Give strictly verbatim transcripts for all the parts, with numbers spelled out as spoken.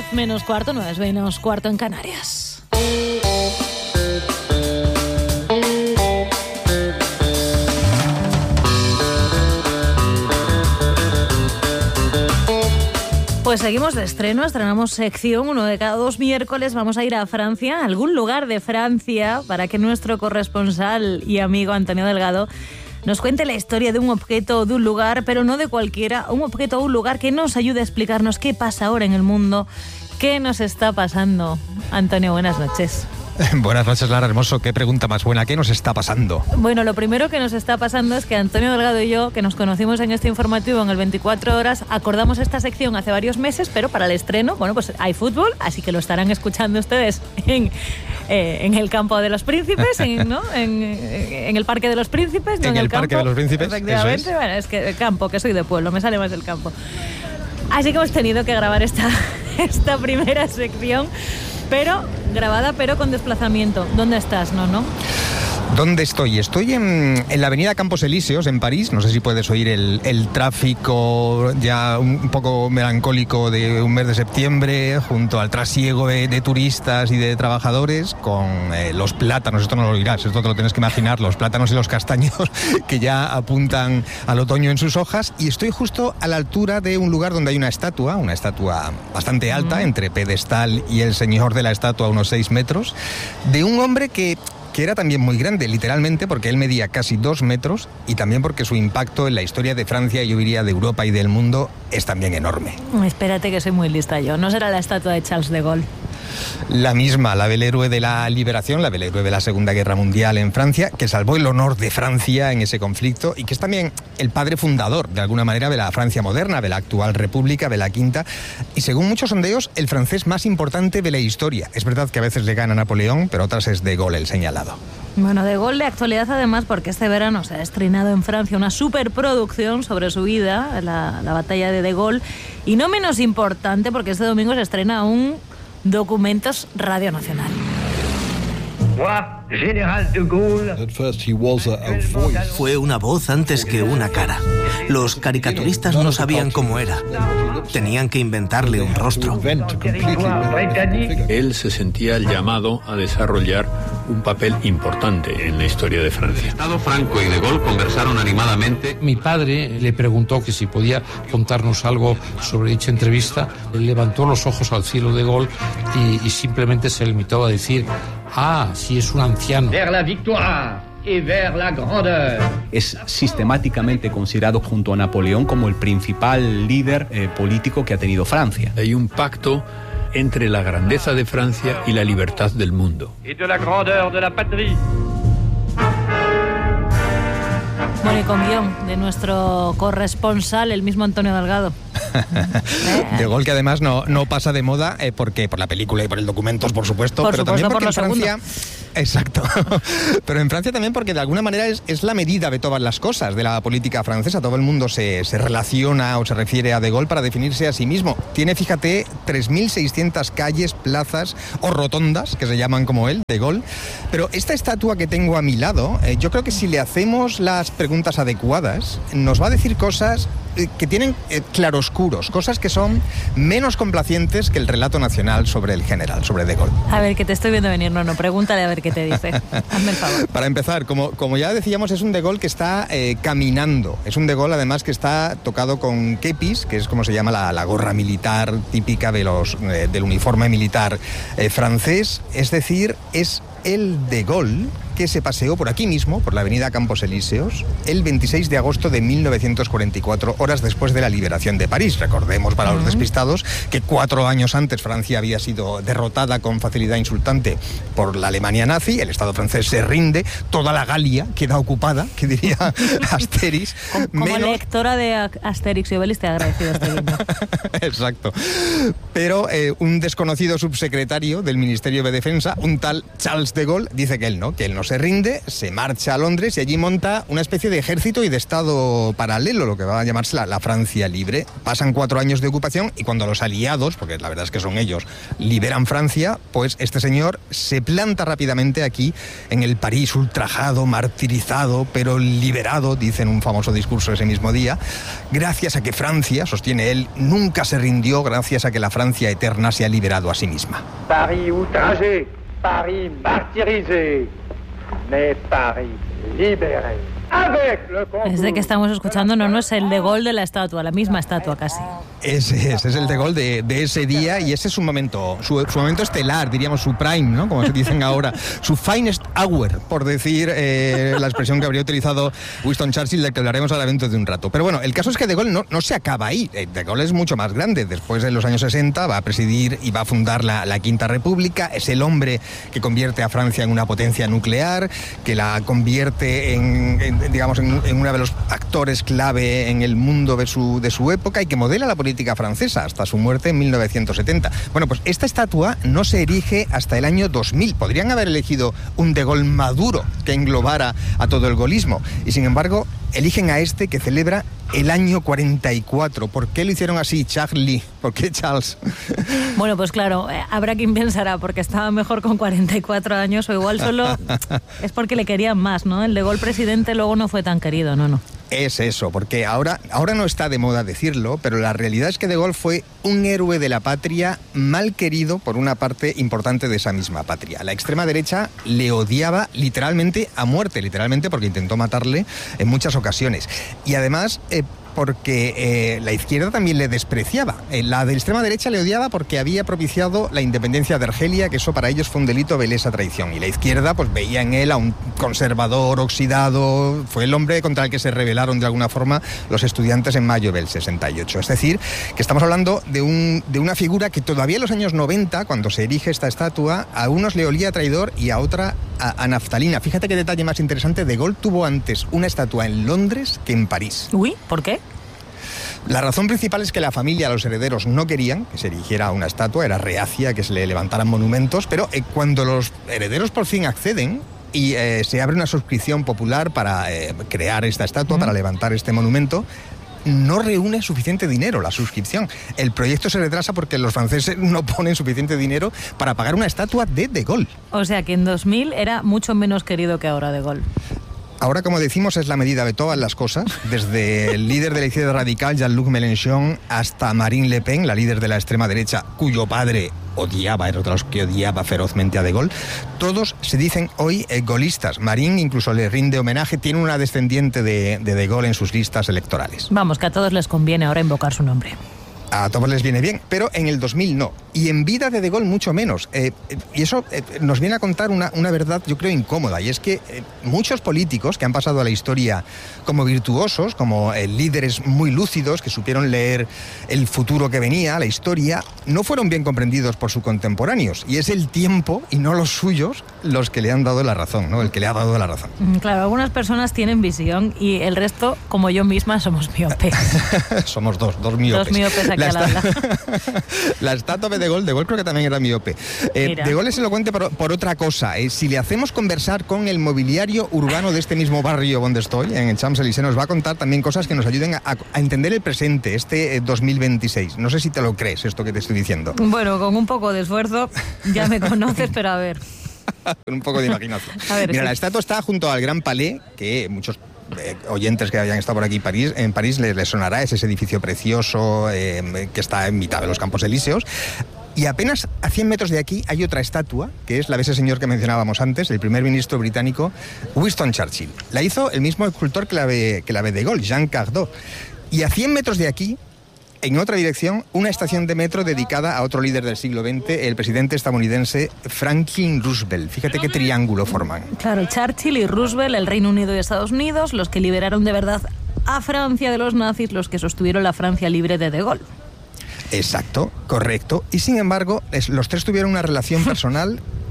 diez menos cuarto, nueve menos cuarto en Canarias. Pues seguimos de estreno, estrenamos sección, uno de cada dos miércoles vamos a ir a Francia, a algún lugar de Francia, para que nuestro corresponsal y amigo Antonio Delgado nos cuente la historia de un objeto o de un lugar, pero no de cualquiera, un objeto o un lugar que nos ayude a explicarnos qué pasa ahora en el mundo, qué nos está pasando. Antonio, buenas noches. Buenas noches, Lara Hermoso. Qué pregunta más buena. ¿Qué nos está pasando? Bueno, lo primero que nos está pasando es que Antonio Delgado y yo, que nos conocimos en este informativo en el veinticuatro horas, acordamos esta sección hace varios meses, pero para el estreno, bueno, pues hay fútbol, así que lo estarán escuchando ustedes en, eh, en el campo de los príncipes, en, ¿no? en, en el parque de los príncipes. ¿no? En, en el, el parque de los príncipes, efectivamente. Eso es. Bueno, es que el campo, que soy de pueblo, me sale más el campo. Así que hemos tenido que grabar esta, esta primera sección, pero grabada, pero con desplazamiento. ¿Dónde estás, Nono? ¿Dónde estoy? Estoy en, en la avenida Campos Elíseos, en París. No sé si puedes oír el, el tráfico ya un poco melancólico de un mes de septiembre, junto al trasiego de, de turistas y de trabajadores, con eh, los plátanos, esto no lo oirás, esto te lo tienes que imaginar, los plátanos y los castaños que ya apuntan al otoño en sus hojas. Y estoy justo a la altura de un lugar donde hay una estatua, una estatua bastante alta, mm. entre pedestal y el señor de la estatua, unos seis metros, de un hombre que... que era también muy grande, literalmente, porque él medía casi dos metros y también porque su impacto en la historia de Francia, yo diría de Europa y del mundo, es también enorme. Espérate que soy muy lista yo. ¿No será la estatua de Charles de Gaulle? La misma, la del héroe de la liberación, la del héroe de la Segunda Guerra Mundial en Francia, que salvó el honor de Francia en ese conflicto y que es también el padre fundador, de alguna manera, de la Francia moderna, de la actual República, de la Quinta, y según muchos sondeos, el francés más importante de la historia. Es verdad que a veces le gana Napoleón, pero otras es de Gaulle el señalado. Bueno, de Gaulle de actualidad además, porque este verano se ha estrenado en Francia una superproducción sobre su vida, la, la batalla de De Gaulle, y no menos importante porque este domingo se estrena un Documentos Radio Nacional. Fue una voz antes que una cara. Los caricaturistas no sabían cómo era. Tenían que inventarle un rostro. Él se sentía llamado a desarrollar un papel importante en la historia de Francia. Estado Franco y De Gaulle conversaron animadamente. Mi padre le preguntó que si podía contarnos algo sobre dicha entrevista. Él levantó los ojos al cielo de Gaulle y, y simplemente se limitó a decir: ah, sí, es un anciano. Vers la victoire y vers la grandeur. Es sistemáticamente considerado junto a Napoleón como el principal líder eh, político que ha tenido Francia. Hay un pacto entre la grandeza de Francia y la libertad del mundo. Y de la grandeur de la patrie. Bueno, y con guión de nuestro corresponsal, el mismo Antonio Delgado. De Gaulle, que además no, no pasa de moda, eh, porque por la película y por el documentos, por supuesto, por pero supuesto, también porque por en Francia... segundo. Exacto. Pero en Francia también porque de alguna manera es, es la medida de todas las cosas de la política francesa. Todo el mundo se, se relaciona o se refiere a De Gaulle para definirse a sí mismo. Tiene, fíjate, tres mil seiscientas calles, plazas o rotondas, que se llaman como él, De Gaulle. Pero esta estatua que tengo a mi lado, eh, yo creo que si le hacemos las preguntas adecuadas, nos va a decir cosas que tienen eh, claroscuros, cosas que son menos complacientes que el relato nacional sobre el general, sobre De Gaulle. A ver, que te estoy viendo venir, no, no, pregúntale a ver qué te dice. Hazme el favor. Para empezar, como, como ya decíamos, es un De Gaulle que está eh, caminando. Es un De Gaulle, además, que está tocado con kepis, que es como se llama la, la gorra militar típica de los, eh, del uniforme militar eh, francés. Es decir, es el De Gaulle que se paseó por aquí mismo, por la avenida Campos Elíseos, el veintiséis de agosto de mil novecientos cuarenta y cuatro, horas después de la liberación de París. Recordemos, para uh-huh. los despistados, que cuatro años antes Francia había sido derrotada con facilidad insultante por la Alemania nazi, el Estado francés se rinde, toda la Galia queda ocupada, que diría Asterix. Como, como menos... lectora de Asterix y Obelix te he agradecido este guiño. Exacto. Pero eh, un desconocido subsecretario del Ministerio de Defensa, un tal Charles de Gaulle, dice que él no, que él no no se rinde, se marcha a Londres y allí monta una especie de ejército y de estado paralelo, lo que va a llamarse la, la Francia libre. Pasan cuatro años de ocupación y cuando los aliados, porque la verdad es que son ellos, liberan Francia, pues este señor se planta rápidamente aquí en el París ultrajado, martirizado, pero liberado, dice en un famoso discurso ese mismo día, gracias a que Francia, sostiene él, nunca se rindió, gracias a que la Francia eterna se ha liberado a sí misma. Paris outragé, Paris martyrisé, mais Paris libéré. Este que estamos escuchando no, no es el de Gaulle de la estatua, la misma estatua casi. Ese es, es el de Gaulle de, de ese día y ese es su momento, su, su momento estelar, diríamos su prime, ¿no? Como se dicen ahora, su finest hour, por decir eh, la expresión que habría utilizado Winston Churchill, de que hablaremos ahora dentro de un rato. Pero bueno, el caso es que de Gaulle no, no se acaba ahí. De Gaulle es mucho más grande. Después, en los años sesenta, va a presidir y va a fundar la, la Quinta República. Es el hombre que convierte a Francia en una potencia nuclear, que la convierte en, en digamos, en, en uno de los actores clave en el mundo de su, de su época y que modela la política francesa hasta su muerte en mil novecientos setenta. Bueno, pues esta estatua no se erige hasta el año dos mil. Podrían haber elegido un de Gaulle maduro que englobara a todo el gaullismo y, sin embargo, eligen a este que celebra el año cuarenta y cuatro. ¿Por qué lo hicieron así, Charlie? ¿Por qué Charles? Bueno, pues claro, eh, habrá quien pensará porque estaba mejor con cuarenta y cuatro años o igual solo es porque le querían más, ¿no? El de Gaulle presidente luego no fue tan querido, no, no. Es eso, porque ahora, ahora no está de moda decirlo, pero la realidad es que de Gaulle fue un héroe de la patria mal querido por una parte importante de esa misma patria. La extrema derecha le odiaba literalmente a muerte, literalmente porque intentó matarle en muchas ocasiones. Y además, eh, porque eh, la izquierda también le despreciaba. Eh, la de la extrema derecha le odiaba porque había propiciado la independencia de Argelia, que eso para ellos fue un delito de lesa traición. Y la izquierda pues veía en él a un conservador oxidado. Fue el hombre contra el que se rebelaron de alguna forma los estudiantes en mayo del sesenta y ocho. Es decir, que estamos hablando de, un, de una figura que todavía en los años noventa, cuando se erige esta estatua, a unos le olía a traidor y a otra a, a naftalina. Fíjate qué detalle más interesante. De Gaulle tuvo antes una estatua en Londres que en París. Uy, ¿por qué? La razón principal es que la familia, los herederos, no querían que se erigiera una estatua, era reacia que se le levantaran monumentos, pero eh, cuando los herederos por fin acceden y eh, se abre una suscripción popular para eh, crear esta estatua, mm. para levantar este monumento, no reúne suficiente dinero la suscripción. El proyecto se retrasa porque los franceses no ponen suficiente dinero para pagar una estatua de De Gaulle. O sea que en dos mil era mucho menos querido que ahora De Gaulle. Ahora, como decimos, es la medida de todas las cosas, desde el líder de la izquierda radical, Jean-Luc Mélenchon, hasta Marine Le Pen, la líder de la extrema derecha, cuyo padre odiaba, era otro de los que odiaba ferozmente a De Gaulle. Todos se dicen hoy eh, gaullistas. Marine incluso le rinde homenaje, tiene una descendiente de, de De Gaulle en sus listas electorales. Vamos, que a todos les conviene ahora invocar su nombre. A todos les viene bien, pero en el dos mil no. Y en vida de De Gaulle mucho menos. Eh, y eso eh, nos viene a contar una, una verdad, yo creo, incómoda. Y es que eh, muchos políticos que han pasado a la historia como virtuosos, como eh, líderes muy lúcidos, que supieron leer el futuro que venía, la historia, no fueron bien comprendidos por sus contemporáneos. Y es el tiempo, y no los suyos, los que le han dado la razón, ¿no? El que le ha dado la razón. Claro, algunas personas tienen visión y el resto, como yo misma, somos miopes. Somos dos, dos miopes. Dos miopes aquí. La, esta... la estatua de De Gaulle, De Gaulle creo que también era miope. Eh, de Gaulle es elocuente por, por otra cosa. Eh, si le hacemos conversar con el mobiliario urbano de este mismo barrio donde estoy, en el Champs-Élysées, nos va a contar también cosas que nos ayuden a, a entender el presente, este eh, dos mil veintiséis. No sé si te lo crees, esto que te estoy diciendo. Bueno, con un poco de esfuerzo, ya me conoces, pero a ver. Con un poco de imaginación. A ver, Mira, sí. La estatua está junto al Gran Palais, que muchos Eh, oyentes que hayan estado por aquí París, en París les, les sonará, es ese edificio precioso eh, que está en mitad de los Campos Elíseos. Y apenas a cien metros de aquí hay otra estatua, que es la de ese señor que mencionábamos antes, el primer ministro británico, Winston Churchill. La hizo el mismo escultor que la de, que la de De Gaulle, Jean Cardot. Y a cien metros de aquí, en otra dirección, una estación de metro dedicada a otro líder del siglo veinte, el presidente estadounidense Franklin Roosevelt. Fíjate qué triángulo forman. Claro, Churchill y Roosevelt, el Reino Unido y Estados Unidos, los que liberaron de verdad a Francia de los nazis, los que sostuvieron la Francia libre de De Gaulle. Exacto, correcto. Y sin embargo, es, los tres tuvieron una relación personal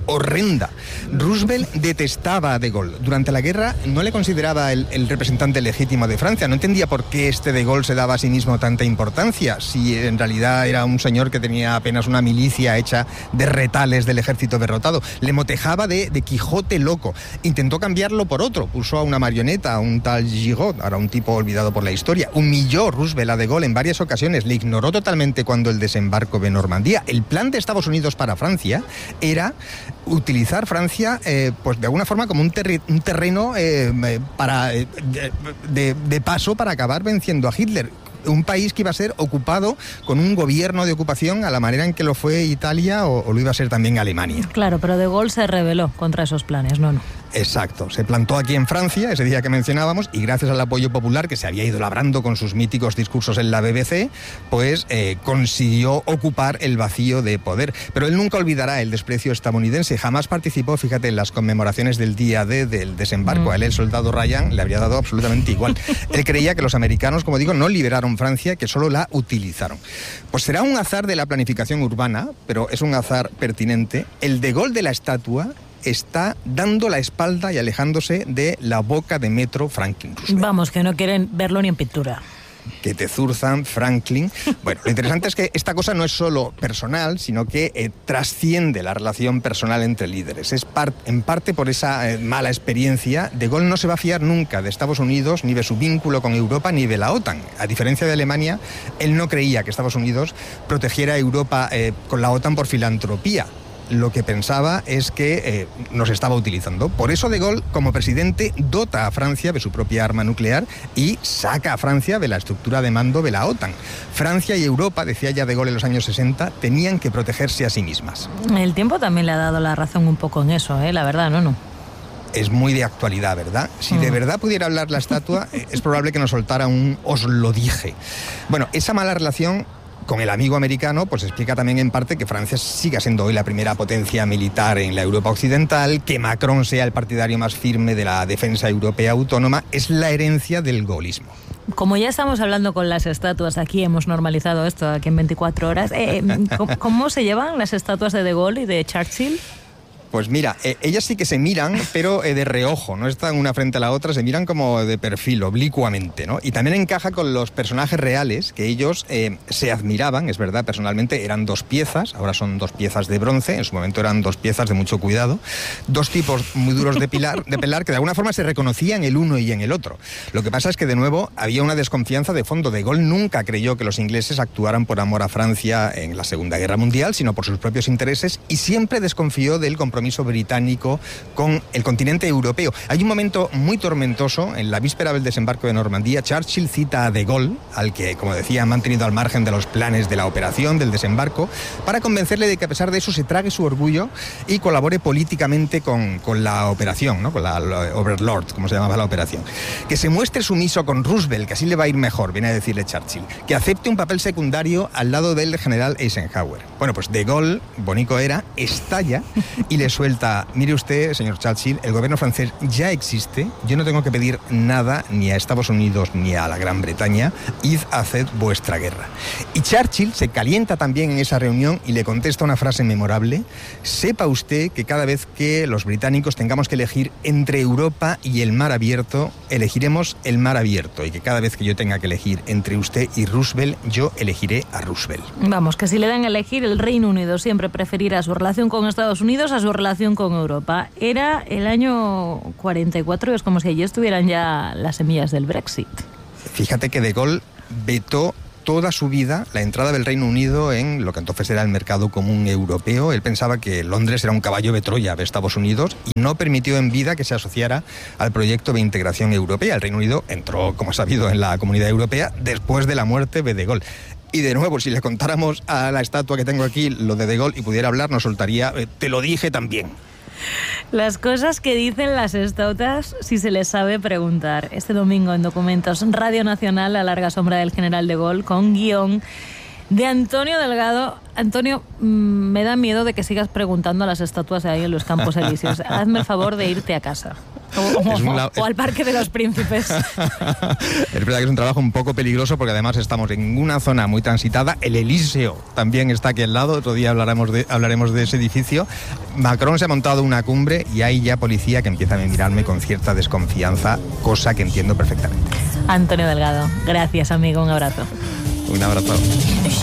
horrenda. Roosevelt detestaba a De Gaulle. Durante la guerra no le consideraba el, el representante legítimo de Francia. No entendía por qué este De Gaulle se daba a sí mismo tanta importancia, si en realidad era un señor que tenía apenas una milicia hecha de retales del ejército derrotado. Le motejaba de, de Quijote loco. Intentó cambiarlo por otro. Puso a una marioneta, a un tal Giraud, ahora un tipo olvidado por la historia. Humilló Roosevelt a De Gaulle en varias ocasiones. Le ignoró totalmente cuando el desembarco de Normandía. El plan de Estados Unidos para Francia era utilizar Francia, eh, pues de alguna forma como un, terri- un terreno eh, para eh, de, de paso para acabar venciendo a Hitler. Un país que iba a ser ocupado con un gobierno de ocupación a la manera en que lo fue Italia o, o lo iba a ser también Alemania. Claro, pero De Gaulle se rebeló contra esos planes, no, no. Exacto, se plantó aquí en Francia ese día que mencionábamos y gracias al apoyo popular que se había ido labrando con sus míticos discursos en la B B C, pues eh, consiguió ocupar el vacío de poder. Pero él nunca olvidará el desprecio estadounidense, jamás participó, fíjate, en las conmemoraciones del día D del desembarco. Mm. A él el soldado Ryan le habría dado absolutamente igual. Él creía que los americanos, como digo, no liberaron Francia, que solo la utilizaron. Pues será un azar de la planificación urbana, pero es un azar pertinente. El De Gaulle de la estatua está dando la espalda y alejándose de la boca de metro Franklin Roosevelt. Vamos, que no quieren verlo ni en pintura. Que te zurzan, Franklin. Bueno, lo interesante es que esta cosa no es solo personal, sino que eh, trasciende la relación personal entre líderes. Es par- en parte por esa eh, mala experiencia. De Gaulle no se va a fiar nunca de Estados Unidos, ni de su vínculo con Europa, ni de la OTAN. A diferencia de Alemania, él no creía que Estados Unidos protegiera a Europa eh, con la OTAN por filantropía. Lo que pensaba es que eh, nos estaba utilizando. Por eso De Gaulle, como presidente, dota a Francia de su propia arma nuclear y saca a Francia de la estructura de mando de la OTAN. Francia y Europa, decía ya De Gaulle en los años sesenta, tenían que protegerse a sí mismas. El tiempo también le ha dado la razón un poco en eso, ¿eh? La verdad, ¿no? no. Es muy de actualidad, ¿verdad? Si de verdad pudiera hablar la estatua, es probable que nos soltara un "os lo dije". Bueno, esa mala relación con el amigo americano, pues explica también en parte que Francia siga siendo hoy la primera potencia militar en la Europa occidental, que Macron sea el partidario más firme de la defensa europea autónoma, es la herencia del gaullismo. Como ya estamos hablando con las estatuas, aquí hemos normalizado esto aquí en veinticuatro horas, eh, ¿cómo, ¿cómo se llevan las estatuas de De Gaulle y de Churchill? Pues mira, eh, ellas sí que se miran, pero eh, de reojo, no están una frente a la otra, se miran como de perfil, oblicuamente, ¿no? Y también encaja con los personajes reales, que ellos eh, se admiraban, es verdad, personalmente eran dos piezas, ahora son dos piezas de bronce, en su momento eran dos piezas de mucho cuidado, dos tipos muy duros de, pilar, de pelar, que de alguna forma se reconocían el uno y en el otro. Lo que pasa es que, de nuevo, había una desconfianza de fondo. De Gaulle nunca creyó que los ingleses actuaran por amor a Francia en la Segunda Guerra Mundial, sino por sus propios intereses, y siempre desconfió del compromiso británico con el continente europeo. Hay un momento muy tormentoso en la víspera del desembarco de Normandía. Churchill cita a De Gaulle, al que, como decía, han mantenido al margen de los planes de la operación, del desembarco, para convencerle de que a pesar de eso se trague su orgullo y colabore políticamente con, con la operación, ¿no? Con la, la Overlord, como se llamaba la operación. Que se muestre sumiso con Roosevelt, que así le va a ir mejor, viene a decirle Churchill. Que acepte un papel secundario al lado del general Eisenhower. Bueno, pues De Gaulle, bonito era, estalla y le suelta: mire usted, señor Churchill, el gobierno francés ya existe, yo no tengo que pedir nada ni a Estados Unidos ni a la Gran Bretaña, id, haced vuestra guerra. Y Churchill se calienta también en esa reunión y le contesta una frase memorable: sepa usted que cada vez que los británicos tengamos que elegir entre Europa y el mar abierto, elegiremos el mar abierto, y que cada vez que yo tenga que elegir entre usted y Roosevelt, yo elegiré a Roosevelt. Vamos, que si le dan a elegir, el Reino Unido siempre preferirá su relación con Estados Unidos a su relación con Europa. Era el año cuarenta y cuatro, es como si allí estuvieran ya las semillas del Brexit. Fíjate que De Gaulle vetó toda su vida la entrada del Reino Unido en lo que entonces era el mercado común europeo. Él pensaba que Londres era un caballo de Troya de Estados Unidos y no permitió en vida que se asociara al proyecto de integración europea. El Reino Unido entró, como sabido, en la Comunidad Europea después de la muerte de De Gaulle. Y de nuevo, si le contáramos a la estatua que tengo aquí lo de De Gaulle y pudiera hablar, nos soltaría: eh, te lo dije también. Las cosas que dicen las estatuas si se les sabe preguntar. Este domingo en Documentos Radio Nacional, La larga sombra del general De Gaulle, con guión de Antonio Delgado. Antonio, mmm, me da miedo de que sigas preguntando a las estatuas ahí en los Campos Elíseos. Hazme el favor de irte a casa. O, o, Es un la- o al Parque de los Príncipes. Es verdad que es un trabajo un poco peligroso porque además estamos en una zona muy transitada. El Elíseo también está aquí al lado. Otro día hablaremos de, hablaremos de ese edificio. Macron se ha montado una cumbre y hay ya policía que empieza a mirarme con cierta desconfianza, cosa que entiendo perfectamente. Antonio Delgado, gracias amigo, un abrazo. Un abrazo.